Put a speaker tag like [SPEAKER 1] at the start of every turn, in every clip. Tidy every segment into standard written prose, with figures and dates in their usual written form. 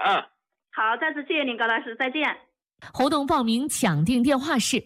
[SPEAKER 1] 啊。
[SPEAKER 2] 好，再次谢谢您，高老师，再见。
[SPEAKER 3] 活动报名抢订电话是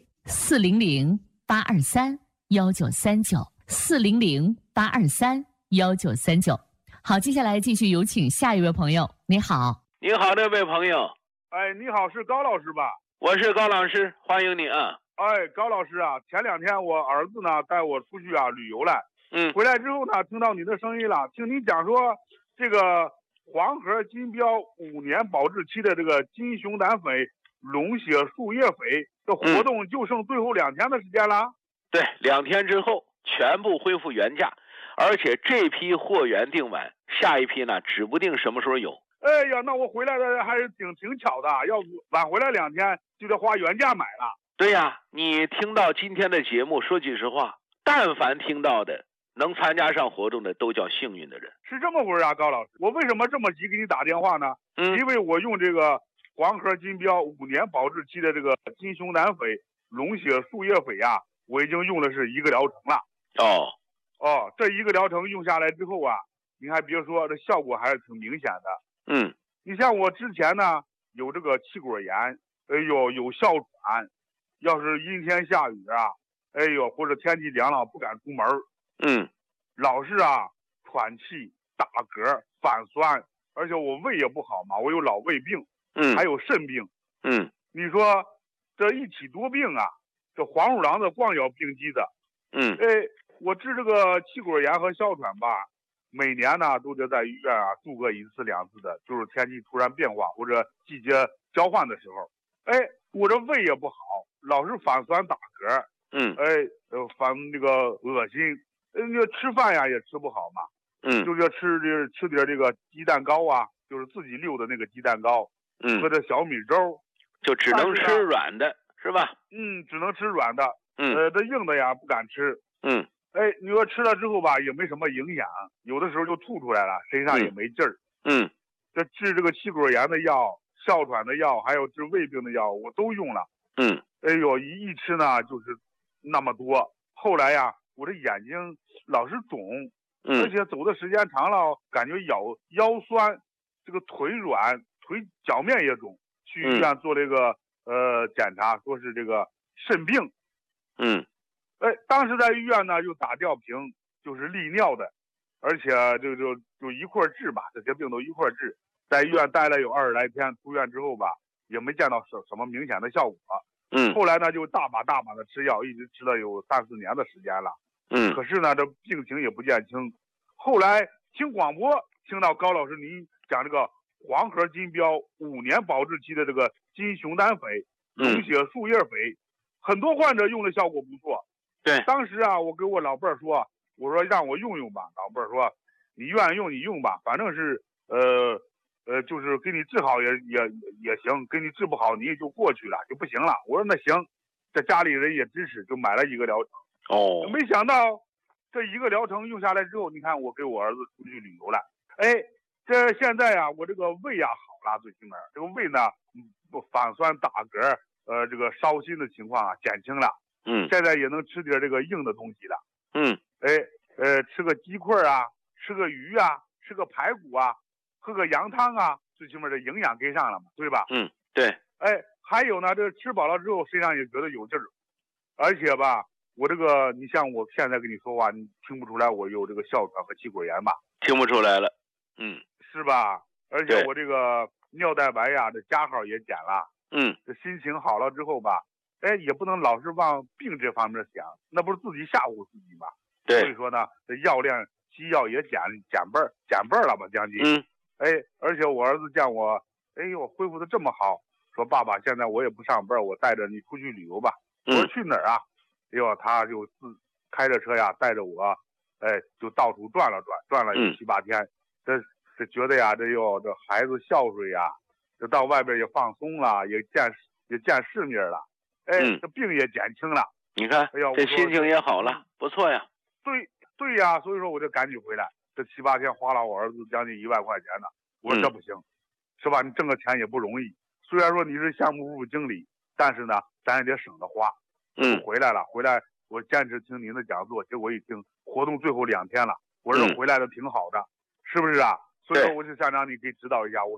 [SPEAKER 3] 400-823-1939，400-823-1939。好，接下来继续有请下一位朋友。你好。
[SPEAKER 1] 你好，这位朋友。
[SPEAKER 4] 哎，你好，是高老师吧？
[SPEAKER 1] 我是高老师，欢迎你啊。
[SPEAKER 4] 哎，高老师啊，前2天我儿子呢带我出去旅游来，回来之后呢，听到你的声音了，听你讲说这个黄河金标5年保质期的这个金熊胆粉、龙血树叶粉的活动就剩最后2天的时间了。
[SPEAKER 1] 对，2天之后全部恢复原价，而且这批货源订完，下一批呢指不定什么时候有。
[SPEAKER 4] 哎呀，那我回来的还是挺巧的，要晚回来2天就得花原价买了。
[SPEAKER 1] 对呀，你听到今天的节目，说句实话，但凡听到的能参加上活动的都叫幸运的人。
[SPEAKER 4] 是这么回事啊，高老师，我为什么这么急给你打电话呢？因为我用这个黄河金标5年保质期的这个金熊胆粉、龙血树叶粉呀，我已经用的是1个疗程了。这1个疗程用下来之后啊，你还别说，这效果还是挺明显的。你像我之前呢有这个气管炎，有哮喘，要是阴天下雨啊，或者天气凉了不敢出门，老是喘气、打嗝、反酸，而且我胃也不好嘛，我有老胃病，还有肾病，你说这一体多病啊，这黄鼠狼子光咬病机子，我治这个气管炎和哮喘吧，每年呢都得在医院住个1次2次的，就是天气突然变化或者季节交换的时候，我这胃也不好，老是反酸打嗝，反这个恶心，吃饭呀也吃不好嘛，就是吃点这个鸡蛋糕啊，就是自己溜的那个鸡蛋糕，喝点小米粥，
[SPEAKER 1] 就只能吃软的是吧？
[SPEAKER 4] 只能吃软的，这硬的呀不敢吃，你说吃了之后吧，也没什么影响，有的时候就吐出来了，身上也没劲儿。这治这个气管炎的药、哮喘的药，还有治胃病的药，我都用了。一吃呢就是那么多。后来呀，我这眼睛老是肿，而且走的时间长了，感觉腰酸，这个腿软，腿脚面也肿。去医院做这个检查，说是这个肾病。当时在医院呢，就打吊瓶，就是利尿的，而且就一块治吧，这些病都一块治。在医院待了有20来天，出院之后吧，也没见到什么明显的效果。后来呢，就大把的吃药，一直吃了有3、4年的时间了。可是呢，这病情也不见轻。后来听广播，听到高老师您讲这个黄河金标5年保质期的这个金熊胆粉、龙血树叶粉，很多患者用的效果不错。
[SPEAKER 1] 对，
[SPEAKER 4] 当时我跟我老伴儿说，我说让我用吧，老伴儿说你愿意用你用吧，反正是就是给你治好也行，给你治不好你也就过去了，就不行了。我说那行，这家里人也支持，就买了1个疗程。没想到这1个疗程用下来之后，你看我给我儿子出去旅游了，这现在我这个胃好了，最起码这个胃呢不反酸打嗝，这个烧心的情况减轻了。现在也能吃点这个硬的东西了。吃个鸡块吃个鱼吃个排骨喝个羊汤最起码这营养跟上了嘛，对吧？
[SPEAKER 1] 对。
[SPEAKER 4] 还有呢，这吃饱了之后身上也觉得有劲儿，而且吧，我这个你像我现在跟你说话，你听不出来我有这个哮喘和气管炎吧？
[SPEAKER 1] 听不出来了。
[SPEAKER 4] 是吧？而且我这个尿蛋白这加号也减了。这心情好了之后吧，也不能老是往病这方面想，那不是自己吓唬自己吗？
[SPEAKER 1] 对。
[SPEAKER 4] 所以说呢，这药量西药也减半了吧，将近。而且我儿子见我，我恢复的这么好，说爸爸，现在我也不上班，我带着你出去旅游吧。我说去哪儿啊？他就开着车带着我，就到处转了有7、8天。这觉得这孩子孝顺这到外边也放松了，也见世面了。这病也减轻了。
[SPEAKER 1] 你看，这心情也好了，不错呀。
[SPEAKER 4] 对呀，所以说我就赶紧回来。这7、8天花了我儿子将近1万块钱呢。我说这不行，是吧？你挣个钱也不容易。虽然说你是项目部经理，但是呢，咱也得省着花。回来我坚持听您的讲座，结果一听活动最后2天了，我说回来的挺好的，是不是啊？所以说我就想让你给指导一下，我想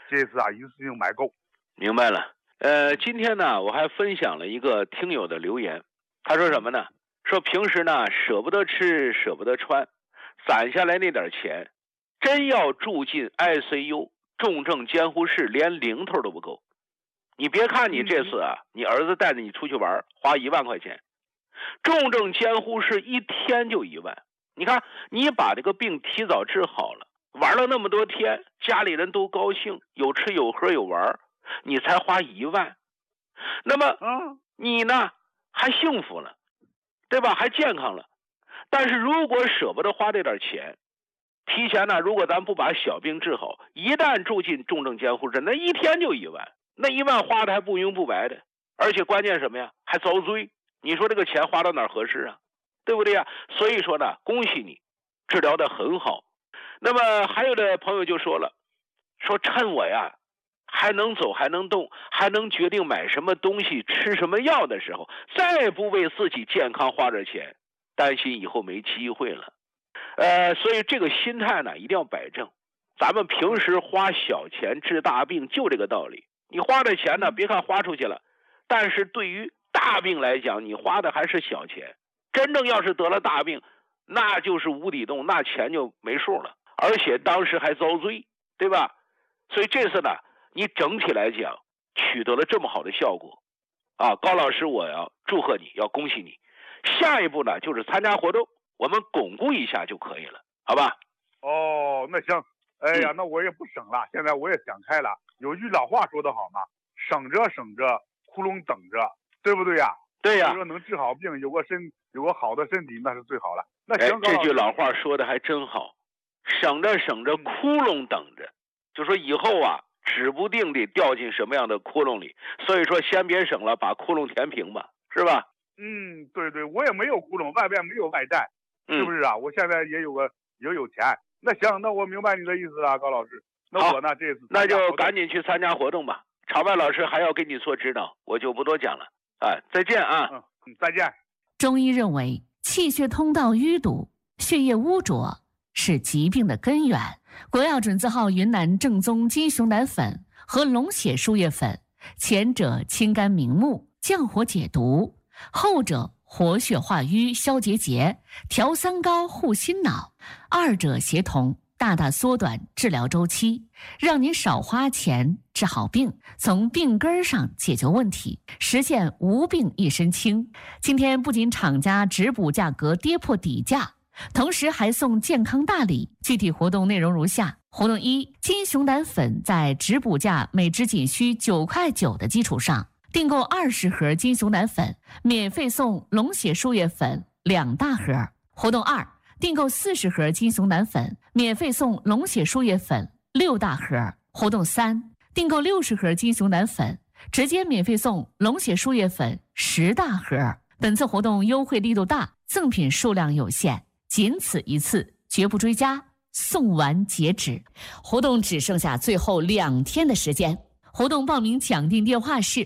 [SPEAKER 4] 这次啊一次性买够。
[SPEAKER 1] 明白了。今天呢我还分享了一个听友的留言，他说什么呢？说平时呢舍不得吃舍不得穿，攒下来那点钱真要住进 ICU 重症监护室连零头都不够。你别看你这次啊，你儿子带着你出去玩花1万块钱，重症监护室一天就1万。你看你把这个病提早治好了，玩了那么多天，家里人都高兴，有吃有喝有玩，你才花1万。那么你呢还幸福了，对吧？还健康了。但是如果舍不得花这点钱，提前呢，如果咱不把小病治好，一旦住进重症监护室，那一天就1万，那1万花的还不明不白的，而且关键什么呀？还遭罪。你说这个钱花到哪儿合适啊？对不对呀？所以说呢，恭喜你，治疗的很好。那么还有的朋友就说了，说趁我呀还能走还能动，还能决定买什么东西吃什么药的时候，再不为自己健康花点钱，担心以后没机会了。所以这个心态呢一定要摆正。咱们平时花小钱治大病就这个道理。你花的钱呢别看花出去了，但是对于大病来讲，你花的还是小钱。真正要是得了大病，那就是无底洞，那钱就没数了，而且当时还遭罪，对吧？所以这次呢你整体来讲取得了这么好的效果啊，高老师我要祝贺你，要恭喜你。下一步呢就是参加活动，我们巩固一下就可以了，好吧？
[SPEAKER 4] 哦，那行。哎呀，那我也不省了，现在我也想开了。有句老话说得好嘛，省着省着，窟窿等着，对不对呀？
[SPEAKER 1] 对呀。
[SPEAKER 4] 说能治好病，有个好的身体，那是最好了。那行，
[SPEAKER 1] 这句老话说的还真好，省着省着，窟窿等着，就说以后啊指不定得掉进什么样的窟窿里，所以说先别省了，把窟窿填平吧，是吧？
[SPEAKER 4] 对对，我也没有窟窿，外边没有外债，是不是啊？我现在也有钱。那行，那我明白你的意思了，高老师。那我呢这次
[SPEAKER 1] 那就赶紧去参加活动吧。晁盖老师还要给你做指导，我就不多讲了。再见啊。
[SPEAKER 4] 再见。
[SPEAKER 3] 中医认为，气血通道淤堵、血液污浊是疾病的根源。国药准字号云南正宗金熊胆粉和龙血输液粉，前者清肝明目、降火解毒，后者活血化瘀、消结节、调三高、护心脑，二者协同，大大缩短治疗周期，让你少花钱治好病，从病根上解决问题，实现无病一身轻。今天不仅厂家直补价格跌破底价，同时还送健康大礼。具体活动内容如下：活动一，金熊胆粉在直补价每支仅需9.9块的基础上，订购20盒金熊胆粉，免费送龙血输液粉2大盒。活动二，订购40盒金熊胆粉，免费送龙血输液粉6大盒。活动三，订购60盒金熊胆粉，直接免费送龙血输液粉10大盒。本次活动优惠力度大，赠品数量有限，仅此一次，绝不追加，送完截止。活动只剩下最后2天的时间。活动报名抢订电话是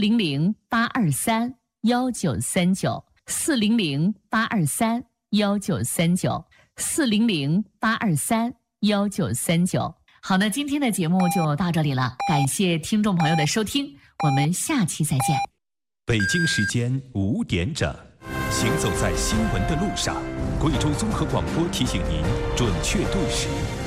[SPEAKER 3] 400-823-1939 400-823-1939 400-823-1939。好，那今天的节目就到这里了，感谢听众朋友的收听，我们下期再见。
[SPEAKER 5] 北京时间5点整，行走在新闻的路上，贵州综合广播提醒您准确对时。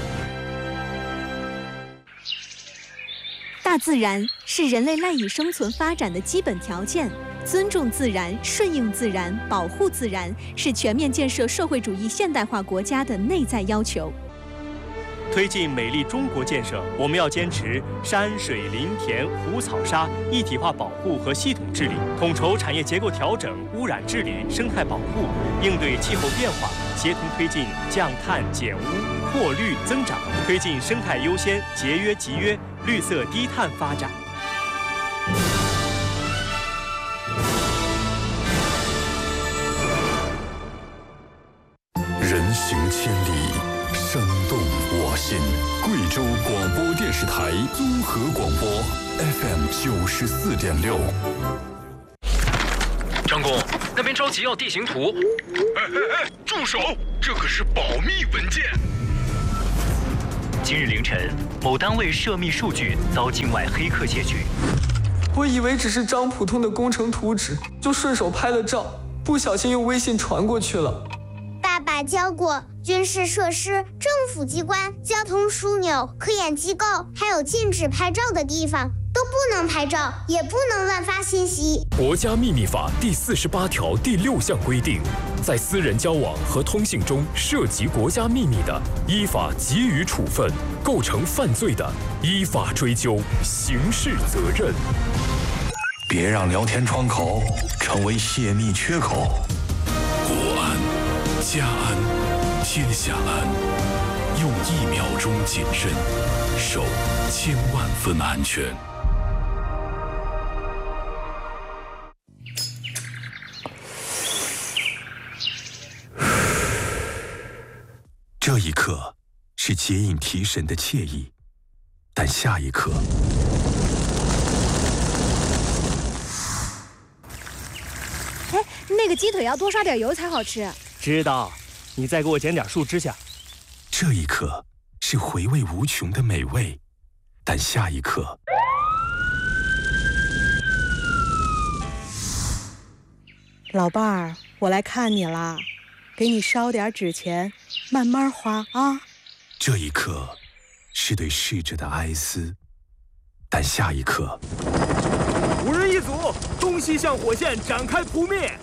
[SPEAKER 6] 大自然是人类赖以生存发展的基本条件，尊重自然、顺应自然、保护自然是全面建设社会主义现代化国家的内在要求。
[SPEAKER 7] 推进美丽中国建设，我们要坚持山水林田湖草沙一体化保护和系统治理，统筹产业结构调整、污染治理、生态保护，应对气候变化，协同推进降碳减污、扩绿增长，推进生态优先、节约集约、绿色低碳发展。
[SPEAKER 5] 人行千里，声动我心。贵州广播电视台综合广播 FM 94.6。
[SPEAKER 8] 张工，那边着急要地形图。
[SPEAKER 9] 住手！这可是保密文件。 今日凌晨，某单位涉密数据遭境外黑客窃取。
[SPEAKER 10] 我以为只是张普通的工程图纸，就顺手拍了照，不小心用微信传过去了。
[SPEAKER 11] 爸爸教过，军事设施、政府机关、交通枢纽、科研机构，还有禁止拍照的地方，都不能拍照，也不能乱发信息。
[SPEAKER 5] 国家秘密法第48条第6项规定，在私人交往和通信中涉及国家秘密的，依法给予处分；构成犯罪的，依法追究刑事责任。
[SPEAKER 12] 别让聊天窗口成为泄密缺口。
[SPEAKER 5] 国安、家安、天下安，用1秒钟谨慎，守1000万分安全。这一刻是解瘾提神的惬意，但下一刻，
[SPEAKER 13] 那个鸡腿要多刷点油才好吃。
[SPEAKER 7] 知道，你再给我捡点树枝下。
[SPEAKER 5] 这一刻是回味无穷的美味，但下一刻，
[SPEAKER 14] 老伴儿，我来看你啦，给你烧点纸钱，慢慢花啊。
[SPEAKER 5] 这一刻是对逝者的哀思，但下一刻，
[SPEAKER 7] 五人一组，东西向火线展开扑灭。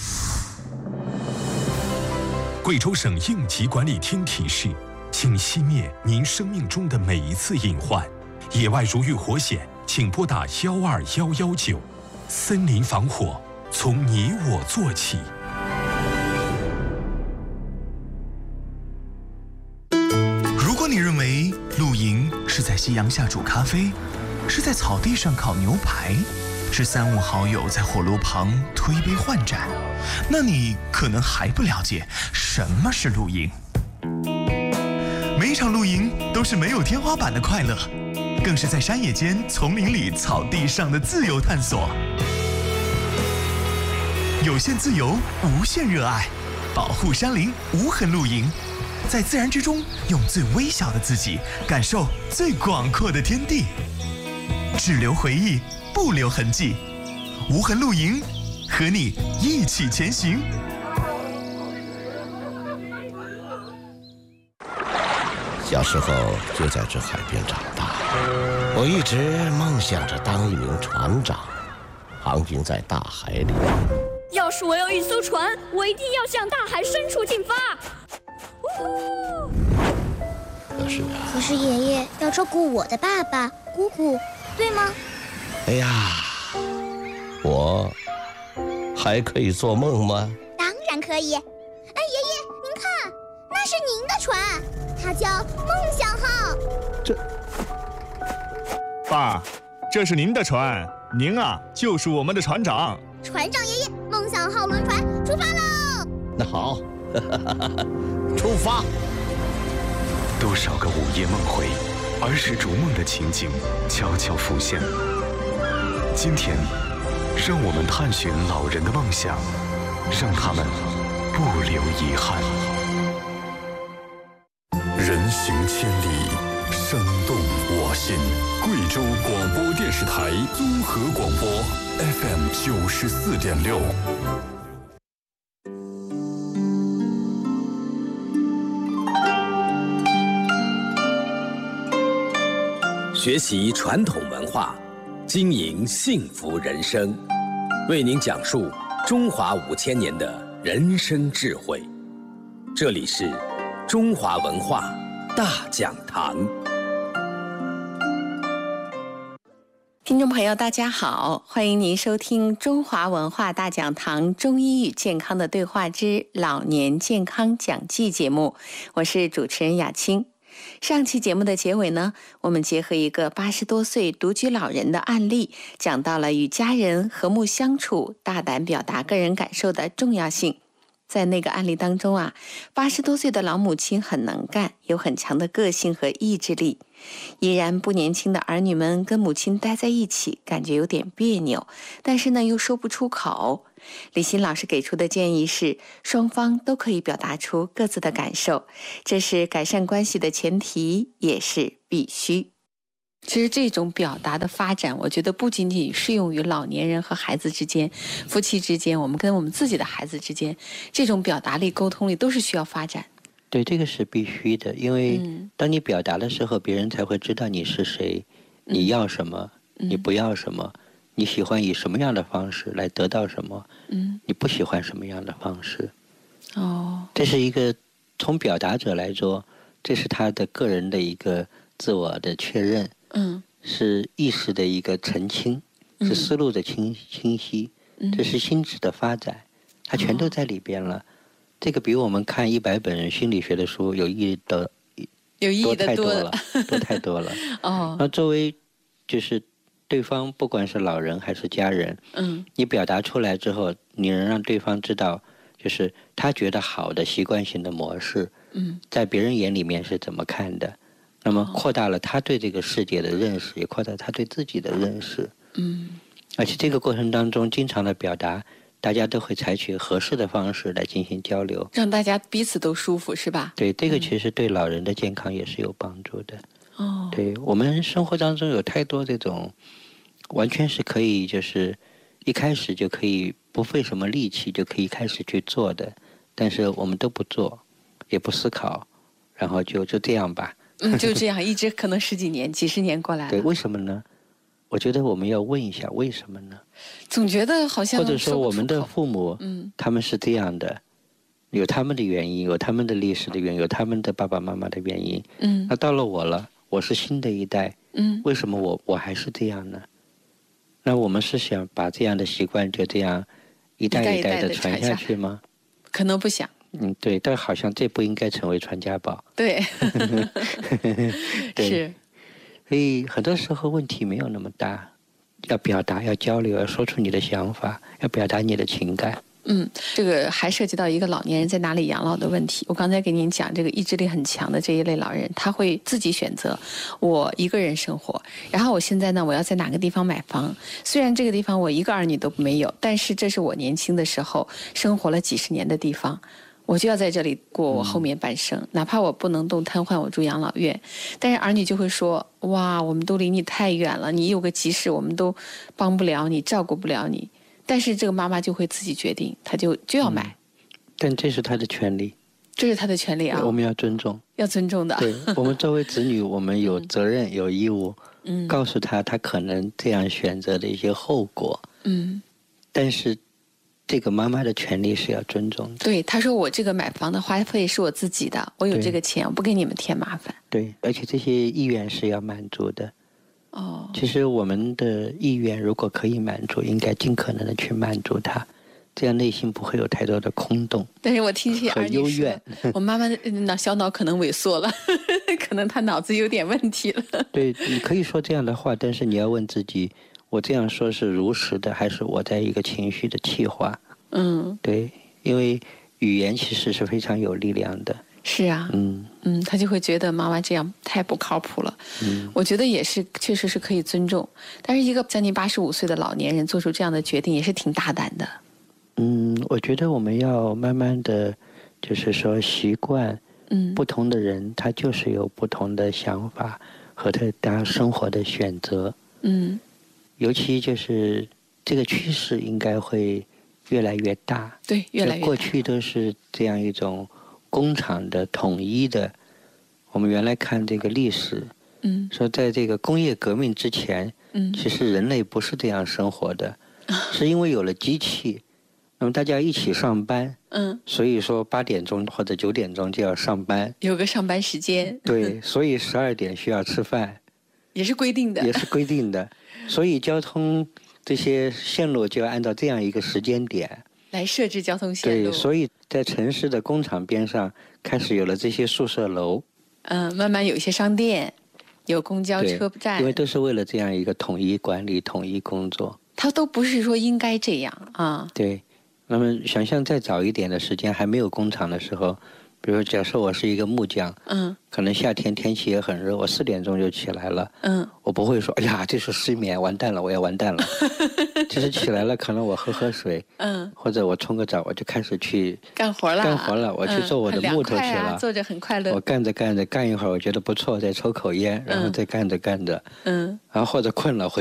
[SPEAKER 5] 贵州省应急管理厅提示，请熄灭您生命中的每一次隐患。野外如遇火险，请拨打12119。森林防火，从你我做起。
[SPEAKER 15] 如果你认为露营是在夕阳下煮咖啡，是在草地上烤牛排，是3、5好友在火炉旁推杯换盏，那你可能还不了解什么是露营。每一场露营都是没有天花板的快乐，更是在山野间、丛林里、草地上的自由探索。有限自由，无限热爱，保护山林，无痕露营，在自然之中，用最微小的自己感受最广阔的天地，只留回忆，不留痕迹。无痕露营，和你一起前行。
[SPEAKER 16] 小时候就在这海边长大，我一直梦想着当一名船长，航行在大海里。
[SPEAKER 17] 要是我有一艘船，我一定要向大海深处进发。
[SPEAKER 11] 可是爷爷要照顾我的爸爸、姑姑，对吗？
[SPEAKER 16] 哎呀，我还可以做梦吗？
[SPEAKER 11] 当然可以。哎，爷爷，您看，那是您的船，它叫梦想号。
[SPEAKER 18] 爸，这是您的船，您啊就是我们的船长。
[SPEAKER 11] 船长爷爷，梦想号轮船出发喽！
[SPEAKER 16] 那好，出发。
[SPEAKER 19] 多少个午夜梦回，儿时逐梦的情景悄悄浮现。今天，让我们探寻老人的梦想，让他们不留遗憾。
[SPEAKER 5] 人行千里，生动我心。贵州广播电视台综合广播 FM 94.6。
[SPEAKER 20] 学习传统文化，经营幸福人生，为您讲述中华5000年的人生智慧。这里是中华文化大讲堂。
[SPEAKER 21] 听众朋友大家好，欢迎您收听中华文化大讲堂中医与健康的对话之老年健康讲记节目，我是主持人雅青。上期节目的结尾呢，我们结合一个80多岁独居老人的案例，讲到了与家人和睦相处、大胆表达个人感受的重要性。在那个案例当中啊，80多岁的老母亲很能干，有很强的个性和意志力。 依然不年轻的儿女们跟母亲待在一起，感觉有点别扭，但是呢又说不出口。李欣老师给出的建议是，双方都可以表达出各自的感受，这是改善关系的前提，也是必须。其实这种表达的发展，我觉得不仅仅适用于老年人和孩子之间，夫妻之间，我们跟我们自己的孩子之间，这种表达力、沟通力都是需要发展。
[SPEAKER 2] 对，这个是必须的，因为当你表达的时候，别人才会知道你是谁，你要什么，你不要什么，你喜欢以什么样的方式来得到什么，你不喜欢什么样的方式。这是一个从表达者来说，这是他的个人的一个自我的确认，是意识的一个澄清，是思路的清晰，这是心智的发展，它全都在里边了。这个比我们看100本心理学的书有意义的多了，多太多了。那作为就是对方，不管是老人还是家人，你表达出来之后，你能让对方知道，就是他觉得好的习惯性的模式，在别人眼里面是怎么看的，那么扩大了他对这个世界的认识，也扩大他对自己的认识。而且这个过程当中，经常的表达，大家都会采取合适的方式来进行交流，
[SPEAKER 21] 让大家彼此都舒服，是吧？
[SPEAKER 2] 对，这个其实对老人的健康也是有帮助的。对，我们生活当中有太多这种完全是可以就是一开始就可以不费什么力气就可以开始去做的，但是我们都不做，也不思考，然后就这样吧。
[SPEAKER 21] 就这样一直可能10几年、几十年过来了。
[SPEAKER 2] 对，为什么呢？我觉得我们要问一下为什么呢？
[SPEAKER 21] 总觉得好像
[SPEAKER 2] 或者说我们的父母，他们是这样的，有他们的原因，有他们的历史的原因，有他们的爸爸妈妈的原因。那到了我了，我是新的一代，为什么我还是这样呢？那我们是想把这样的习惯就这样一代一代的传下去吗？
[SPEAKER 21] 可能不想。
[SPEAKER 2] 对，但好像这不应该成为传家宝。
[SPEAKER 21] 对，
[SPEAKER 2] 对，
[SPEAKER 21] 是。
[SPEAKER 2] 所以很多时候问题没有那么大，要表达，要交流，要说出你的想法，要表达你的情感。
[SPEAKER 21] 这个还涉及到一个老年人在哪里养老的问题。我刚才给您讲，这个意志力很强的这一类老人，他会自己选择我一个人生活，然后我现在呢，我要在哪个地方买房。虽然这个地方我一个儿女都没有，但是这是我年轻的时候生活了几十年的地方，我就要在这里过我后面半生，哪怕我不能动瘫痪，我住养老院。但是儿女就会说，哇，我们都离你太远了，你有个急事我们都帮不了你，照顾不了你。但是这个妈妈就会自己决定，她就要买。
[SPEAKER 2] 但这是她的权利。
[SPEAKER 21] 这是她的权利啊，
[SPEAKER 2] 我们要尊重。
[SPEAKER 21] 要尊重的。
[SPEAKER 2] 对，我们作为子女，我们有责任、有义务，告诉她她可能这样选择的一些后果。但是这个妈妈的权利是要尊重的。
[SPEAKER 21] 对，她说我这个买房的花费是我自己的，我有这个钱，我不给你们添麻烦。
[SPEAKER 2] 对，而且这些意愿是要满足的。其实我们的意愿如果可以满足，应该尽可能的去满足它，这样内心不会有太多的空洞。
[SPEAKER 21] 但是我听这些儿女说，我妈妈小脑可能萎缩了，可能她脑子有点问题了。
[SPEAKER 2] 对，你可以说这样的话，但是你要问自己，我这样说是如实的，还是我在一个情绪的气话？对，因为语言其实是非常有力量的。
[SPEAKER 21] 是啊，他就会觉得妈妈这样太不靠谱了。我觉得也是，确实是可以尊重。但是一个将近85岁的老年人做出这样的决定，也是挺大胆的。
[SPEAKER 2] 我觉得我们要慢慢的，就是说习惯，不同的人他就是有不同的想法和他生活的选择。尤其就是这个趋势应该会越来越大。
[SPEAKER 21] 对，越来越大。
[SPEAKER 2] 过去都是这样一种工厂的统一的，我们原来看这个历史，说在这个工业革命之前，其实人类不是这样生活的，是因为有了机器，那么大家一起上班，所以说8点钟或者9点钟就要上班，
[SPEAKER 21] 有个上班时间。
[SPEAKER 2] 对，所以12点需要吃饭，
[SPEAKER 21] 也是规定的，
[SPEAKER 2] 也是规定的，所以交通这些线路就要按照这样一个时间点
[SPEAKER 21] 来设置交通线路。
[SPEAKER 2] 对，所以在城市的工厂边上开始有了这些宿舍楼，
[SPEAKER 21] 慢慢有一些商店，有公交车站，
[SPEAKER 2] 因为都是为了这样一个统一管理、统一工作。
[SPEAKER 21] 它都不是说应该这样啊。
[SPEAKER 2] 对，那么想象再早一点的时间，还没有工厂的时候， 比如假设我是一个木匠，可能夏天天气也很热，我4点钟就起来了，我不会说哎呀这是失眠完蛋了，我要完蛋了。其实起来了，可能我喝水，或者我冲个澡，我就开始去
[SPEAKER 21] 干活了，
[SPEAKER 2] 我去做我的木头去了，
[SPEAKER 21] 做着很快乐。
[SPEAKER 2] 我干着干一会儿，我觉得不错，再抽口烟，然后再干着，然后或者困了回